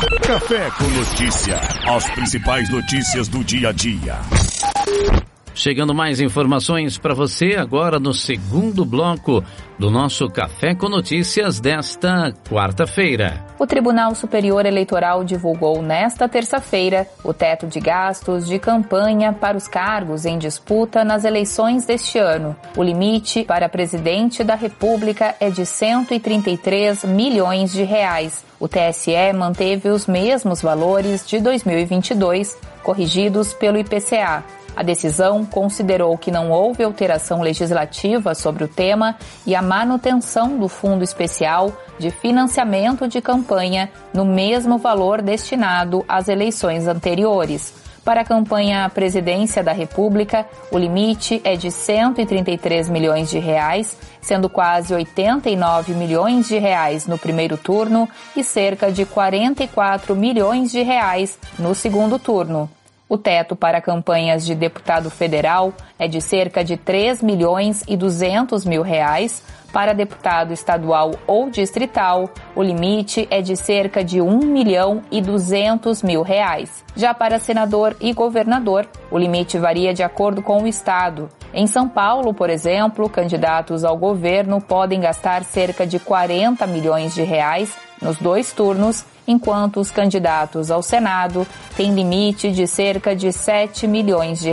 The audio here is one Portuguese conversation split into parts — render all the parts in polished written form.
Café com Notícia. As principais notícias do dia a dia. Chegando mais informações para você agora no segundo bloco do nosso Café com Notícias desta quarta-feira. O Tribunal Superior Eleitoral divulgou nesta terça-feira o teto de gastos de campanha para os cargos em disputa nas eleições deste ano. O limite para presidente da República é de R$ 133 milhões. O TSE manteve os mesmos valores de 2022, corrigidos pelo IPCA. A decisão considerou que não houve alteração legislativa sobre o tema e a manutenção do Fundo Especial de Financiamento de Campanha no mesmo valor destinado às eleições anteriores. Para a campanha à presidência da República, o limite é de R$ 133 milhões, sendo quase R$ 89 milhões no primeiro turno e cerca de R$ 44 milhões no segundo turno. O teto para campanhas de deputado federal é de cerca de R$ 3.200.000. Para deputado estadual ou distrital, o limite é de cerca de R$ 1.200.000. Já para senador e governador, o limite varia de acordo com o estado. Em São Paulo, por exemplo, candidatos ao governo podem gastar cerca de R$ 40 milhões nos 2 turnos, enquanto os candidatos ao Senado têm limite de cerca de R$ 7 milhões.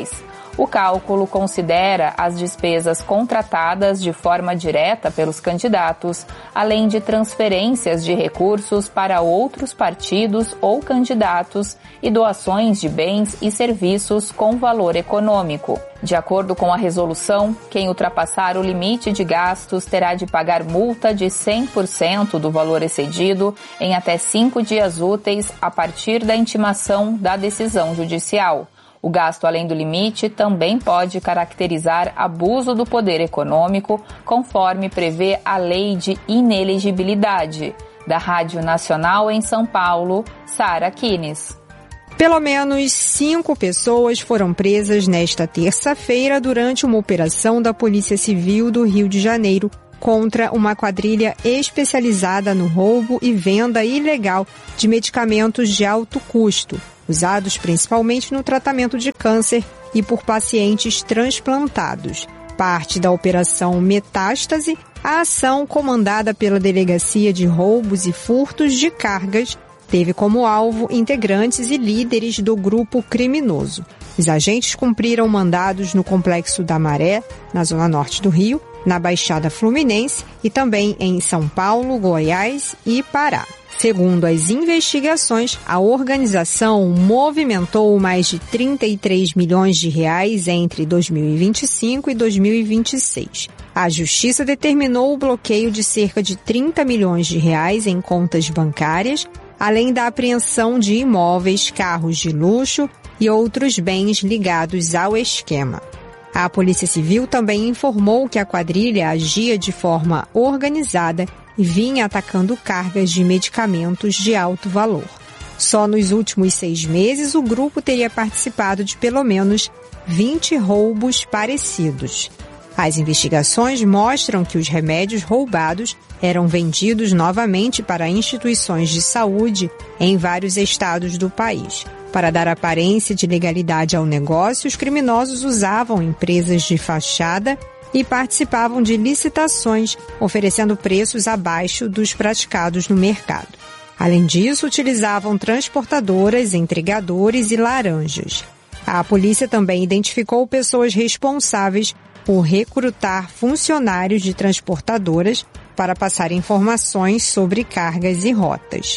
O cálculo considera as despesas contratadas de forma direta pelos candidatos, além de transferências de recursos para outros partidos ou candidatos e doações de bens e serviços com valor econômico. De acordo com a resolução, quem ultrapassar o limite de gastos terá de pagar multa de 100% do valor excedido em até 5 dias úteis a partir da intimação da decisão judicial. O gasto além do limite também pode caracterizar abuso do poder econômico, conforme prevê a Lei de Inelegibilidade. Da Rádio Nacional em São Paulo, Sara Kines. Pelo menos 5 pessoas foram presas nesta terça-feira durante uma operação da Polícia Civil do Rio de Janeiro contra uma quadrilha especializada no roubo e venda ilegal de medicamentos de alto custo, usados principalmente no tratamento de câncer e por pacientes transplantados. Parte da Operação Metástase, a ação comandada pela Delegacia de Roubos e Furtos de Cargas teve como alvo integrantes e líderes do grupo criminoso. Os agentes cumpriram mandados no Complexo da Maré, na zona norte do Rio, na Baixada Fluminense e também em São Paulo, Goiás e Pará. Segundo as investigações, a organização movimentou mais de 33 milhões de reais entre 2025 e 2026. A Justiça determinou o bloqueio de cerca de 30 milhões de reais em contas bancárias, além da apreensão de imóveis, carros de luxo e outros bens ligados ao esquema. A Polícia Civil também informou que a quadrilha agia de forma organizada e vinha atacando cargas de medicamentos de alto valor. Só nos últimos 6 meses, o grupo teria participado de pelo menos 20 roubos parecidos. As investigações mostram que os remédios roubados eram vendidos novamente para instituições de saúde em vários estados do país. Para dar aparência de legalidade ao negócio, os criminosos usavam empresas de fachada e participavam de licitações, oferecendo preços abaixo dos praticados no mercado. Além disso, utilizavam transportadoras, entregadores e laranjas. A polícia também identificou pessoas responsáveis por recrutar funcionários de transportadoras para passar informações sobre cargas e rotas.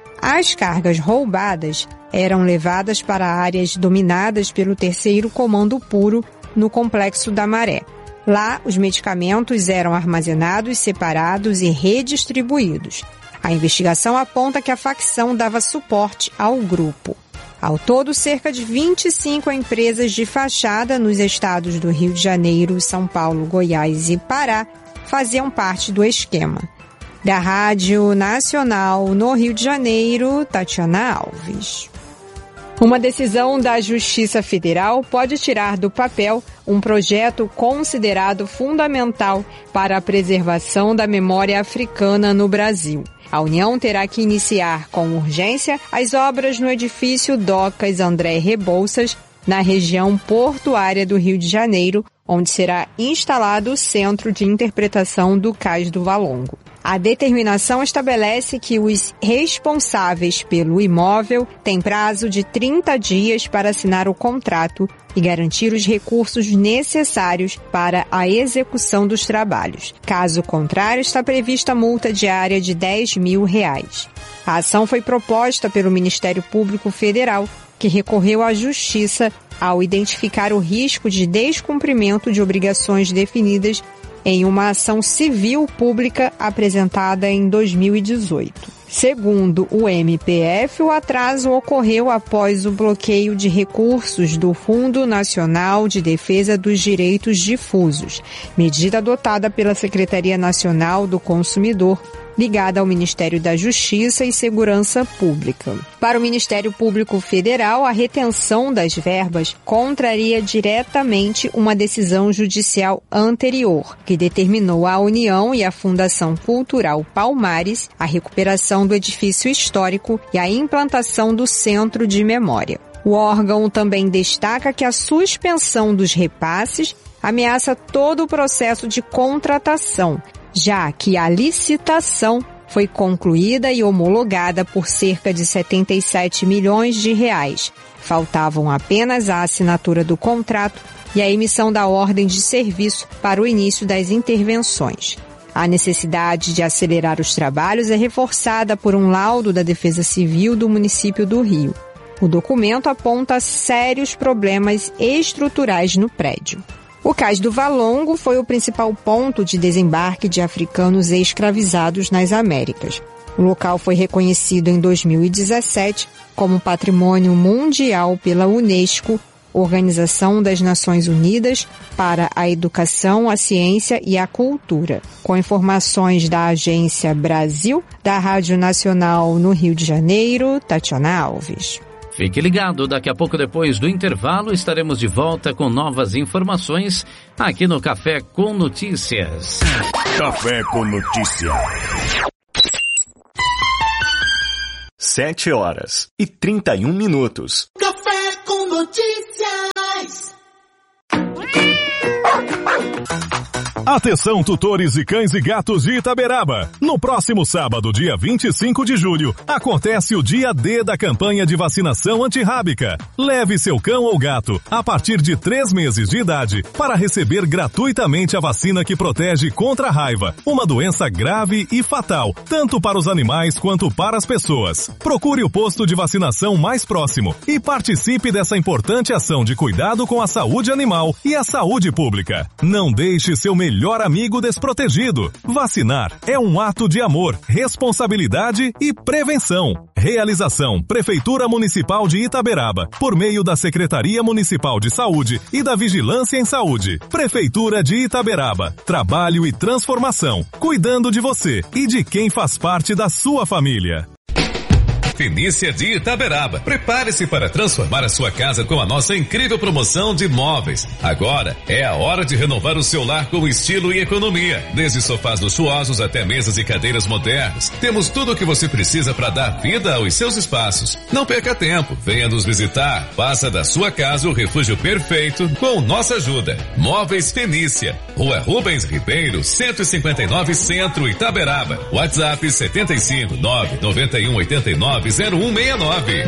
As cargas roubadas eram levadas para áreas dominadas pelo 3º Comando Puro no Complexo da Maré. Lá, os medicamentos eram armazenados, separados e redistribuídos. A investigação aponta que a facção dava suporte ao grupo. Ao todo, cerca de 25 empresas de fachada nos estados do Rio de Janeiro, São Paulo, Goiás e Pará faziam parte do esquema. Da Rádio Nacional no Rio de Janeiro, Tatiana Alves. Uma decisão da Justiça Federal pode tirar do papel um projeto considerado fundamental para a preservação da memória africana no Brasil. A União terá que iniciar com urgência as obras no edifício Docas André Rebouças, na região portuária do Rio de Janeiro, onde será instalado o Centro de Interpretação do Cais do Valongo. A determinação estabelece que os responsáveis pelo imóvel têm prazo de 30 dias para assinar o contrato e garantir os recursos necessários para a execução dos trabalhos. Caso contrário, está prevista multa diária de R$10 mil. A ação foi proposta pelo Ministério Público Federal, que recorreu à Justiça ao identificar o risco de descumprimento de obrigações definidas em uma ação civil pública apresentada em 2018. Segundo o MPF, o atraso ocorreu após o bloqueio de recursos do Fundo Nacional de Defesa dos Direitos Difusos, medida adotada pela Secretaria Nacional do Consumidor, ligada ao Ministério da Justiça e Segurança Pública. Para o Ministério Público Federal, a retenção das verbas contraria diretamente uma decisão judicial anterior, que determinou à União e à Fundação Cultural Palmares a recuperação do edifício histórico e a implantação do Centro de Memória. O órgão também destaca que a suspensão dos repasses ameaça todo o processo de contratação, já que a licitação foi concluída e homologada por cerca de R$77 milhões. Faltavam apenas a assinatura do contrato e a emissão da ordem de serviço para o início das intervenções. A necessidade de acelerar os trabalhos é reforçada por um laudo da Defesa Civil do município do Rio. O documento aponta sérios problemas estruturais no prédio. O Cais do Valongo foi o principal ponto de desembarque de africanos escravizados nas Américas. O local foi reconhecido em 2017 como Patrimônio Mundial pela Unesco, Organização das Nações Unidas para a Educação, a Ciência e a Cultura. Com informações da Agência Brasil, da Rádio Nacional no Rio de Janeiro, Tatiana Alves. Fique ligado, daqui a pouco depois do intervalo estaremos de volta com novas informações aqui no Café com Notícias. Café com Notícia. 7h31. Café com Notícias. Atenção, tutores de cães e gatos de Itaberaba. No próximo sábado, dia 25 de julho, acontece o dia D da campanha de vacinação antirrábica. Leve seu cão ou gato, a partir de 3 meses de idade, para receber gratuitamente a vacina que protege contra a raiva, uma doença grave e fatal, tanto para os animais quanto para as pessoas. Procure o posto de vacinação mais próximo e participe dessa importante ação de cuidado com a saúde animal e a saúde pública. Não deixe seu melhor amigo desprotegido. Vacinar é um ato de amor, responsabilidade e prevenção. Realização: Prefeitura Municipal de Itaberaba, por meio da Secretaria Municipal de Saúde e da Vigilância em Saúde. Prefeitura de Itaberaba. Trabalho e transformação, cuidando de você e de quem faz parte da sua família. Fenícia de Itaberaba. Prepare-se para transformar a sua casa com a nossa incrível promoção de móveis. Agora é a hora de renovar o seu lar com estilo e economia. Desde sofás luxuosos até mesas e cadeiras modernas. Temos tudo o que você precisa para dar vida aos seus espaços. Não perca tempo. Venha nos visitar. Faça da sua casa o refúgio perfeito com nossa ajuda. Móveis Fenícia. Rua Rubens Ribeiro, 159 Centro, Itaberaba. WhatsApp 75 991 89 0169.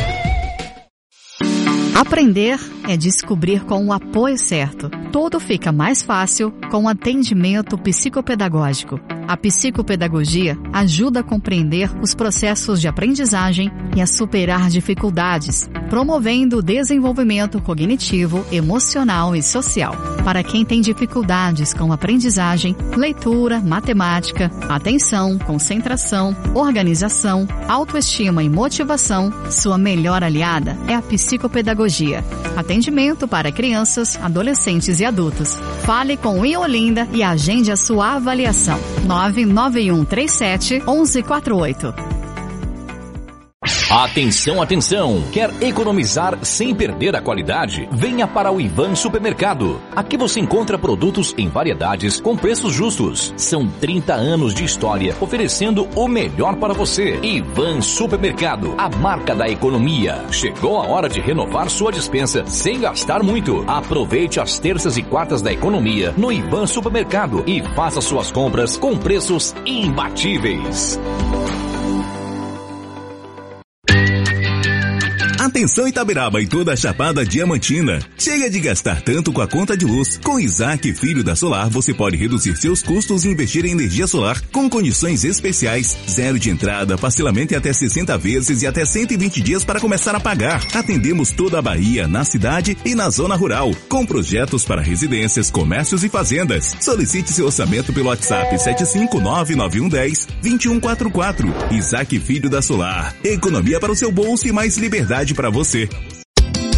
Aprender é descobrir com o apoio certo. Tudo fica mais fácil com o atendimento psicopedagógico. A psicopedagogia ajuda a compreender os processos de aprendizagem e a superar dificuldades, promovendo o desenvolvimento cognitivo, emocional e social. Para quem tem dificuldades com aprendizagem, leitura, matemática, atenção, concentração, organização, autoestima e motivação, sua melhor aliada é a psicopedagogia. Atendimento para crianças, adolescentes e adultos. Fale com o Iolinda e agende a sua avaliação. 99137 1148. Atenção, atenção! Quer economizar sem perder a qualidade? Venha para o Ivan Supermercado. Aqui você encontra produtos em variedades com preços justos. São 30 anos de história oferecendo o melhor para você. Ivan Supermercado, a marca da economia. Chegou a hora de renovar sua despensa sem gastar muito. Aproveite as terças e quartas da economia no Ivan Supermercado e faça suas compras com preços imbatíveis. Atenção Itaberaba e toda a Chapada Diamantina. Chega de gastar tanto com a conta de luz. Com Isaac Filho da Solar, você pode reduzir seus custos e investir em energia solar com condições especiais. 0 de entrada, parcelamento em até 60 vezes e até 120 dias para começar a pagar. Atendemos toda a Bahia, na cidade e na zona rural, com projetos para residências, comércios e fazendas. Solicite seu orçamento pelo WhatsApp 7599110-2144. Isaac Filho da Solar. Economia para o seu bolso e mais liberdade para você.